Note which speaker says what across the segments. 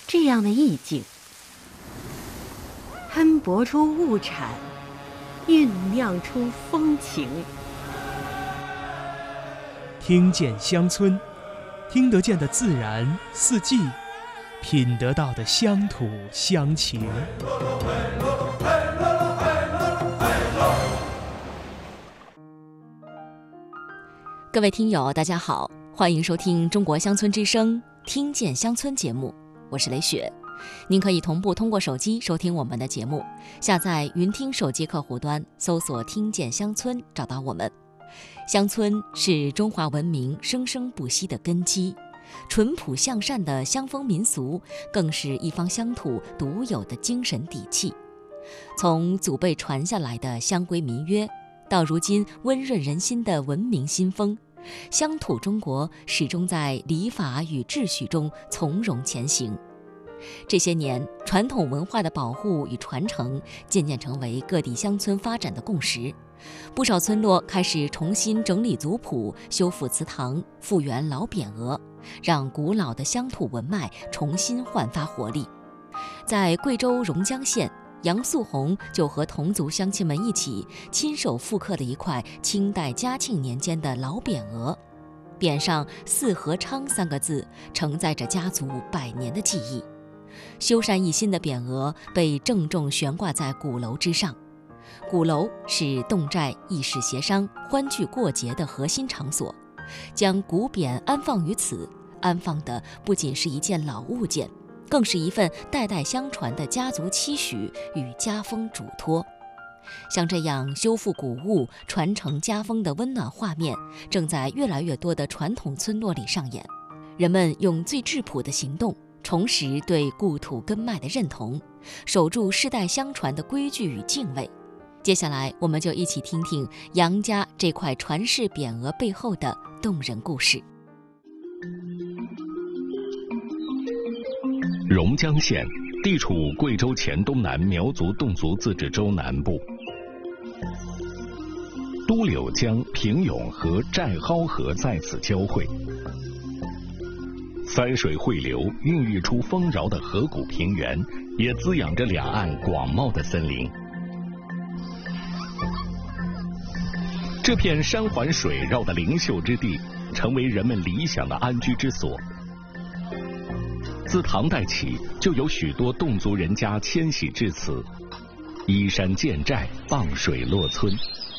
Speaker 1: 这样的意境，喷薄出物产，酝酿出风情。
Speaker 2: 听见乡村，听得见的自然四季，品得到的乡土乡情。
Speaker 3: 各位听友大家好，欢迎收听中国乡村之声听见乡村节目，我是雷雪。您可以同步通过手机收听我们的节目，下载云听手机客户端，搜索听见乡村找到我们。乡村是中华文明生生不息的根基，淳朴向善的乡风民俗更是一方乡土独有的精神底气。从祖辈传下来的乡规民约，到如今温润人心的文明新风，乡土中国始终在礼法与秩序中从容前行。这些年，传统文化的保护与传承渐渐成为各地乡村发展的共识。不少村落开始重新整理族谱，修复祠堂，复原老匾额，让古老的乡土文脉重新焕发活力。在贵州榕江县，杨素红就和同族乡亲们一起亲手复刻了一块清代嘉庆年间的老匾额，匾上“四合昌”三个字承载着家族100年的记忆。修缮一新的匾额被郑重悬挂在鼓楼之上。鼓楼是侗寨议事协商、欢聚过节的核心场所，将古匾安放于此，安放的不仅是一件老物件，更是一份代代相传的家族期许与家风嘱托。像这样修复古物、传承家风的温暖画面，正在越来越多的传统村落里上演。人们用最质朴的行动，重拾对故土根脉的认同，守住世代相传的规矩与敬畏。接下来，我们就一起听听杨家这块传世匾额背后的动人故事。
Speaker 4: 榕江县地处贵州黔东南苗族侗族自治州南部，都柳江、平永和寨蒿河在此交汇，三水汇流，孕育出丰饶的河谷平原，也滋养着两岸广袤的森林。这片山环水绕的灵秀之地，成为人们理想的安居之所。自唐代起，就有许多侗族人家迁徙至此，依山建寨，傍水落村。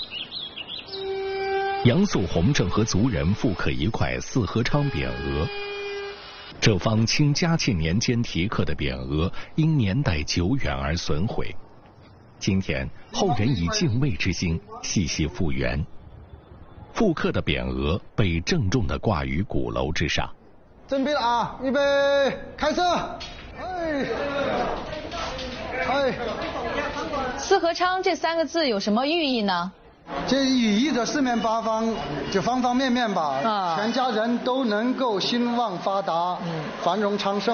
Speaker 4: 杨素红正和族人复刻一块四合昌匾额。这方清嘉庆年间题刻的匾额，因年代久远而损毁。今天，后人以敬畏之心细细复原。复刻的匾额被郑重地挂于鼓楼之上。
Speaker 5: 准备了啊，预备，开始！
Speaker 6: 四合昌这3个字有什么寓意呢？
Speaker 5: 这寓意着四面八方，就方方面面吧，全家人都能够兴旺发达，繁荣昌盛。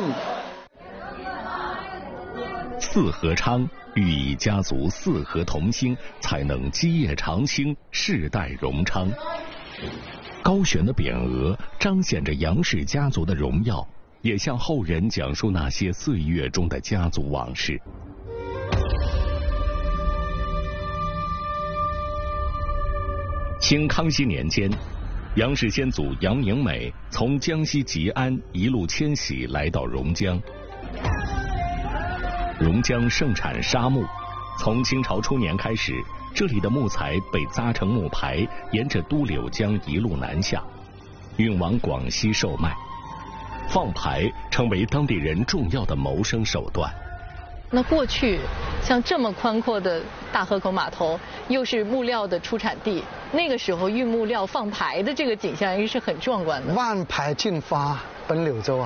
Speaker 4: 四合昌寓意家族四合同心，才能基业长青，世代荣昌。高悬的匾额彰显着杨氏家族的荣耀，也向后人讲述那些岁月中的家族往事。清康熙年间，杨氏先祖杨明美从江西吉安一路迁徙来到榕江。榕江盛产沙木，从清朝初年开始，这里的木材被扎成木牌，沿着都柳江一路南下，运往广西售卖。放牌成为当地人重要的谋生手段。
Speaker 6: 那过去像这么宽阔的大河口码头，又是木料的出产地，那个时候运木料放牌的这个景象也是很壮观的。
Speaker 5: 万牌进发奔柳州啊！